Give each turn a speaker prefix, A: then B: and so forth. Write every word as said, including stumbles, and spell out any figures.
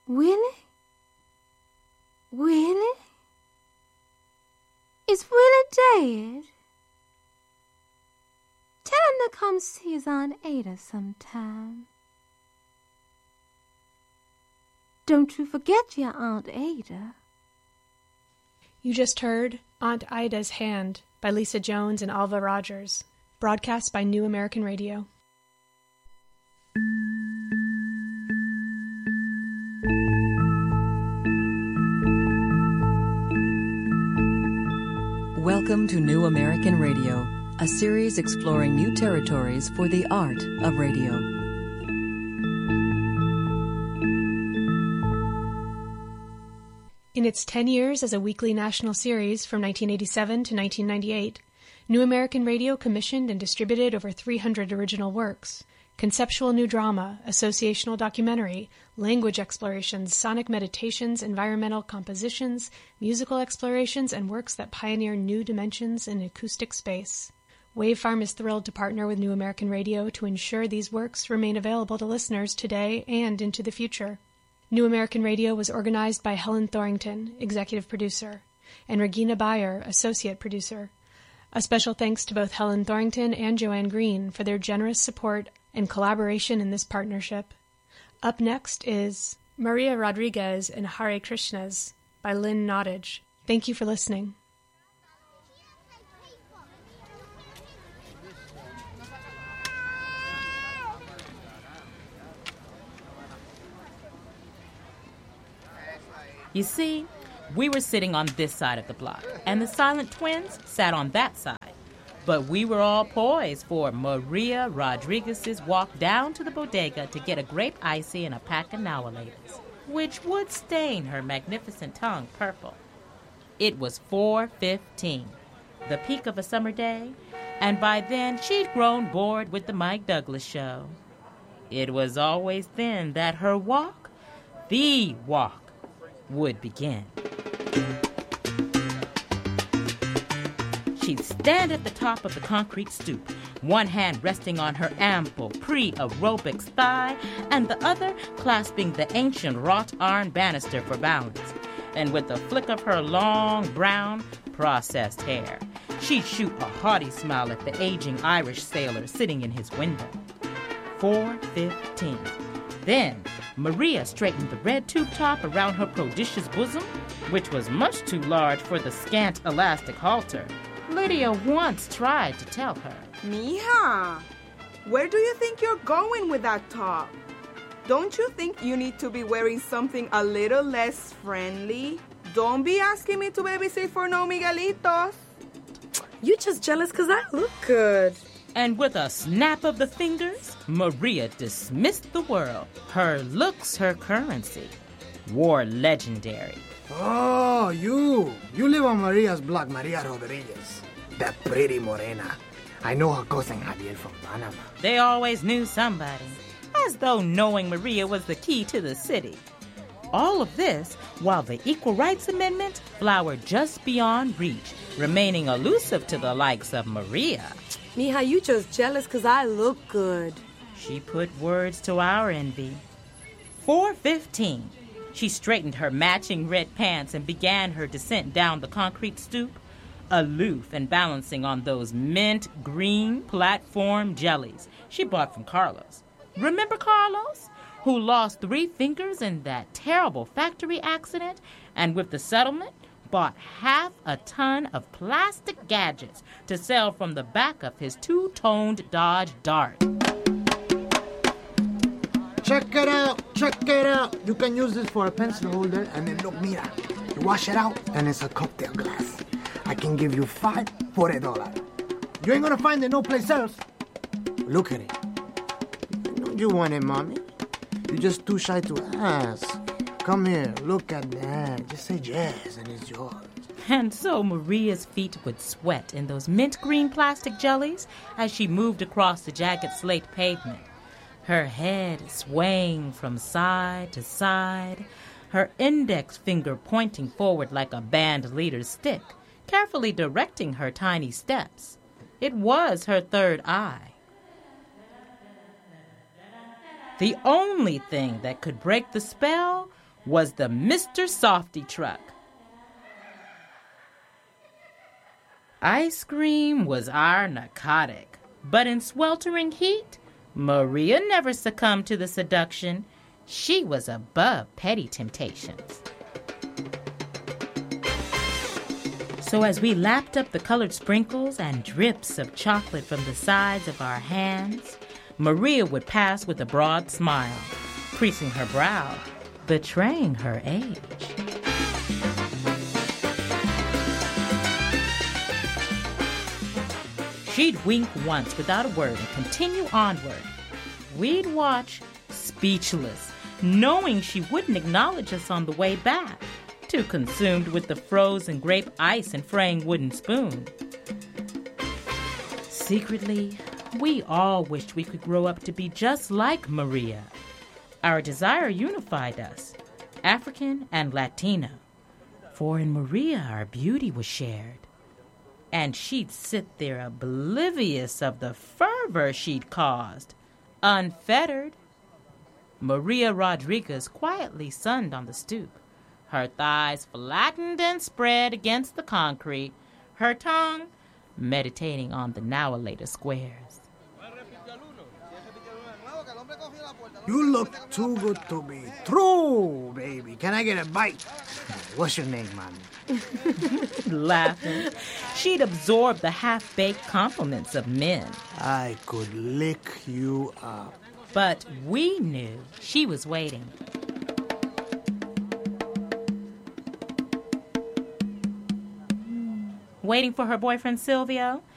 A: Willie? Willie? Is Willie dead? Tell him to come see his Aunt Ada sometime. Don't you forget your Aunt Ada.
B: You just heard Aunt Ida's Hand by Lisa Jones and Alva Rogers, broadcast by New American Radio.
C: Welcome to New American Radio, a series exploring new territories for the art of radio.
B: In its ten years as a weekly national series from nineteen eighty-seven to nineteen ninety-eight, New American Radio commissioned and distributed over three hundred original works. Conceptual new drama, associational documentary, language explorations, sonic meditations, environmental compositions, musical explorations, and works that pioneer new dimensions in acoustic space. Wavefarm is thrilled to partner with New American Radio to ensure these works remain available to listeners today and into the future. New American Radio was organized by Helen Thorington, executive producer, and Regina Bayer, associate producer. A special thanks to both Helen Thorington and Joanne Green for their generous support and collaboration in this partnership. Up next is Maria Rodriguez and Hare Krishnas by Lynn Nottage. Thank you for listening.
D: You see, we were sitting on this side of the block, and the Silent Twins sat on that side. But we were all poised for Maria Rodriguez's walk down to the bodega to get a grape icy and a pack of Now-A-Laters, which would stain her magnificent tongue purple. It was four fifteen, the peak of a summer day, and by then she'd grown bored with the Mike Douglas show. It was always then that her walk, the walk, would begin. She'd stand at the top of the concrete stoop, one hand resting on her ample pre-aerobics thigh and the other clasping the ancient wrought iron banister for balance. And with a flick of her long, brown, processed hair, she'd shoot a haughty smile at the aging Irish sailor sitting in his window. four fifteen. Then Maria straightened the red tube top around her prodigious bosom, which was much too large for the scant elastic halter Lydia once tried to tell her.
E: Mija, where do you think you're going with that top? Don't you think you need to be wearing something a little less friendly? Don't be asking me to babysit for no Miguelitos.
F: You just jealous because I look good.
D: And with a snap of the fingers, Maria dismissed the world. Her looks, her currency. War legendary.
G: Oh, you. You live on Maria's block, Maria Rodriguez. That pretty morena. I know her cousin Javier from Panama.
D: They always knew somebody. As though knowing Maria was the key to the city. All of this while the Equal Rights Amendment flowered just beyond reach, remaining elusive to the likes of Maria.
F: Mija, you just jealous because I look good.
D: She put words to our envy. four fifteen. She straightened her matching red pants and began her descent down the concrete stoop, aloof and balancing on those mint green platform jellies she bought from Carlos. Remember Carlos, who lost three fingers in that terrible factory accident and with the settlement bought half a ton of plastic gadgets to sell from the back of his two-toned Dodge Dart.
G: Check it out, check it out. You can use this for a pencil holder, and then look, mira. You wash it out, and it's a cocktail glass. I can give you five for a dollar. You ain't gonna find it no place else. Look at it. I know you want it, mommy. You're just too shy to ask. Come here, look at that. Just say yes, and it's yours.
D: And so Maria's feet would sweat in those mint green plastic jellies as she moved across the jagged slate pavement. Her head swaying from side to side, her index finger pointing forward like a band leader's stick, carefully directing her tiny steps. It was her third eye. The only thing that could break the spell was the Mister Softy truck. Ice cream was our narcotic, but in sweltering heat, Maria never succumbed to the seduction. She was above petty temptations. So as we lapped up the colored sprinkles and drips of chocolate from the sides of our hands, Maria would pass with a broad smile, creasing her brow, betraying her age. She'd wink once without a word and continue onward. We'd watch, speechless, knowing she wouldn't acknowledge us on the way back, too consumed with the frozen grape ice and fraying wooden spoon. Secretly, we all wished we could grow up to be just like Maria. Our desire unified us, African and Latino, for in Maria our beauty was shared. And she'd sit there oblivious of the fervor she'd caused, unfettered. Maria Rodriguez quietly sunned on the stoop, her thighs flattened and spread against the concrete, her tongue meditating on the now-elated squares.
G: You look too good to be true, baby. Can I get a bite? What's your name, mommy?
D: Laughing, she'd absorb the half-baked compliments of men.
G: I could lick you up.
D: But we knew she was waiting. Waiting for her boyfriend Silvio,